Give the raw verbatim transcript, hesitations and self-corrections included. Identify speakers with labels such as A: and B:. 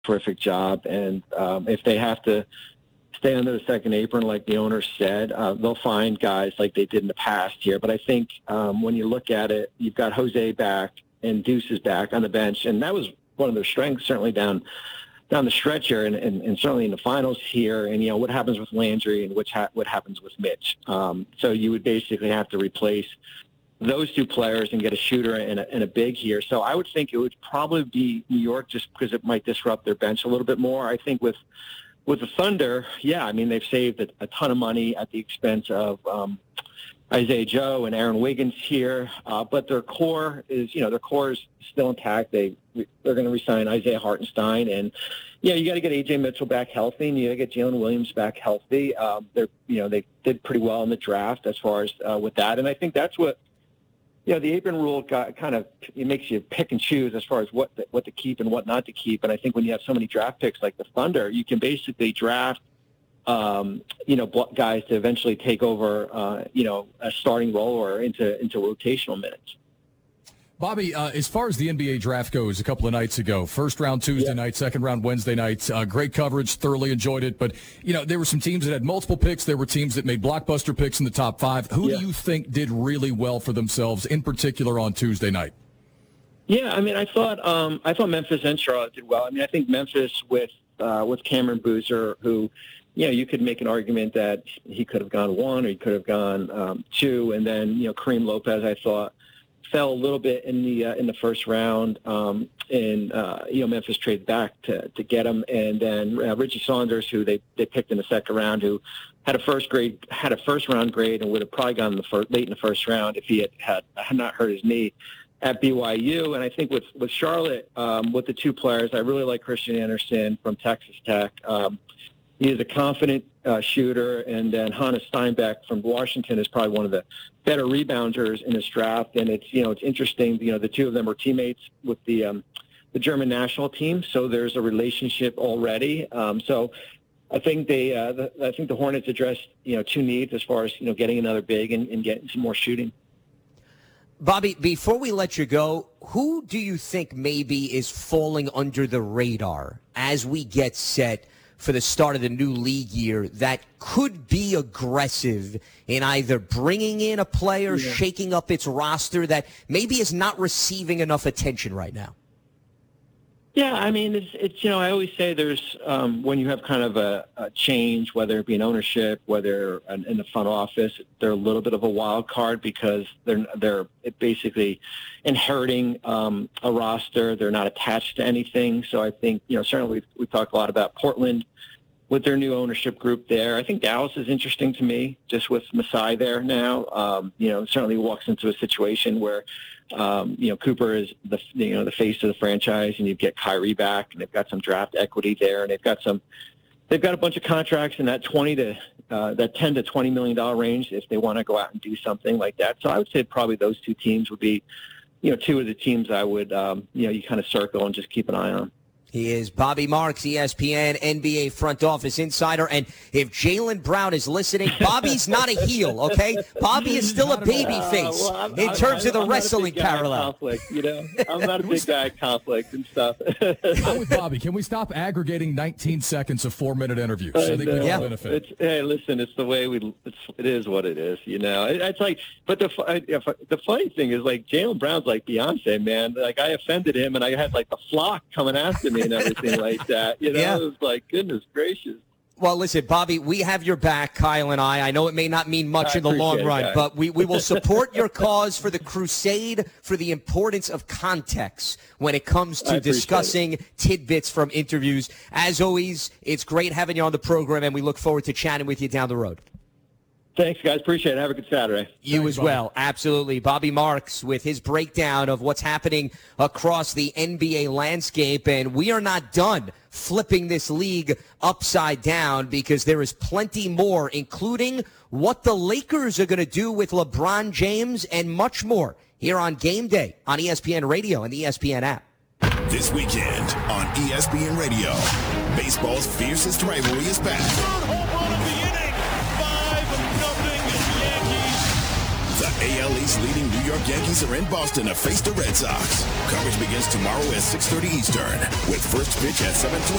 A: terrific job. And um, if they have to stay under the second apron, like the owner said, uh, they'll find guys like they did in the past here. But I think um, when you look at it, you've got Jose back and Deuce is back on the bench, and that was one of their strengths, certainly down down the stretch here, and, and, and certainly in the finals here. And, you know, what happens with Landry and which ha- what happens with Mitch. Um, so you would basically have to replace those two players and get a shooter and a, and a big here. So I would think it would probably be New York just because it might disrupt their bench a little bit more. I think with with the Thunder, yeah, I mean, they've saved a, a ton of money at the expense of um, Isaiah Joe and Aaron Wiggins here. Uh, but their core is, you know, their core is still intact. They, they're going to re-sign Isaiah Hartenstein. And, yeah, you got to get A J Mitchell back healthy, and you got to get Jalen Williams back healthy. Um, they're, you know, they did pretty well in the draft as far as uh, with that. And I think that's what, you know, the apron rule got kind of, it makes you pick and choose as far as what the, what to keep and what not to keep. And I think when you have so many draft picks like the Thunder, you can basically draft, um, you know, guys to eventually take over, uh, you know, a starting role or into into rotational minutes.
B: Bobby, uh, as far as the N B A draft goes, a couple of nights ago, first round Tuesday yeah. night, second round Wednesday night, uh, great coverage, thoroughly enjoyed it. But, you know, there were some teams that had multiple picks. There were teams that made blockbuster picks in the top five. Who yeah. do you think did really well for themselves, in particular on Tuesday night?
A: Yeah, I mean, I thought um, I thought Memphis and Charlotte did well. I mean, I think Memphis with uh, with Cameron Boozer, who, you know, you could make an argument that he could have gone one or he could have gone um, two, and then, you know, Kareem Lopez, I thought, fell a little bit in the uh, in the first round, um, and uh, you know, Memphis traded back to, to get him, and then uh, Richie Saunders, who they, they picked in the second round, who had a first grade had a first round grade and would have probably gone in the first, late in the first round if he had, had had not hurt his knee at B Y U. And I think with with Charlotte, um, with the two players, I really like Christian Anderson from Texas Tech. Um, He is a confident uh, shooter, and then Hannes Steinbeck from Washington is probably one of the better rebounders in this draft. And it's, you know, it's interesting. You know, the two of them were teammates with the um, the German national team, so there's a relationship already. Um, so I think they, uh, the, I think the Hornets addressed, you know, two needs as far as, you know, getting another big and, and getting some more shooting.
C: Bobby, before we let you go, who do you think maybe is falling under the radar as we get set for the start of the new league year that could be aggressive in either bringing in a player, yeah. shaking up its roster that maybe is not receiving enough attention right now?
A: Yeah, I mean, it's, it's you know, I always say there's, um, when you have kind of a, a change, whether it be in ownership, whether in the front office, they're a little bit of a wild card because they're they're basically inheriting um, a roster. They're not attached to anything. So I think, you know, certainly we've, we've talked a lot about Portland with their new ownership group there. I think Dallas is interesting to me, just with Masai there now. Um, you know, certainly walks into a situation where, um, you know, Cooper is the, you know, the face of the franchise, and you get Kyrie back, and they've got some draft equity there, and they've got some, they've got a bunch of contracts in that twenty to, uh, that ten to twenty million dollars range if they want to go out and do something like that. So I would say probably those two teams would be, you know, two of the teams I would, um, you know, you kind of circle and just keep an eye on.
C: He is Bobby Marks, E S P N N B A front office insider. And if Jaylen Brown is listening, Bobby's not a heel, okay? Bobby is still a baby face uh, well, in I'm, terms I'm, of the I'm wrestling parallel.
A: Conflict, you know? I'm not a big guy at conflict and stuff.
B: I'm with Bobby. Can we stop aggregating nineteen seconds of four-minute interviews? I think we all
A: yeah.
B: benefit.
A: It's, hey, listen, it's the way we it's, – it is what it is, you know? It, it's like – but the the funny thing is, like, Jaylen Brown's like Beyonce, man. Like, I offended him, and I had, like, the flock coming after me and everything like that. You know, yeah. It was like, goodness gracious.
C: Well, listen, Bobby, we have your back, Kyle and I. I know it may not mean much I in the long run, it, but we, we will support your cause for the crusade for the importance of context when it comes to discussing it. tidbits from interviews. As always, it's great having you on the program, and we look forward to chatting with you down the road.
A: Thanks, guys. Appreciate it. Have a good Saturday.
C: You
B: Thanks,
C: as
B: Bobby.
C: well. Absolutely. Bobby Marks with his breakdown of what's happening across the N B A landscape. And we are not done flipping this league upside down because there is plenty more, including what the Lakers are going to do with LeBron James and much more here on Game Day on E S P N Radio and the E S P N app.
D: This weekend on E S P N Radio, baseball's fiercest rivalry is back. The A L East leading New York Yankees are in Boston to face the Red Sox. Coverage begins tomorrow at six thirty Eastern with first pitch at seven twenty.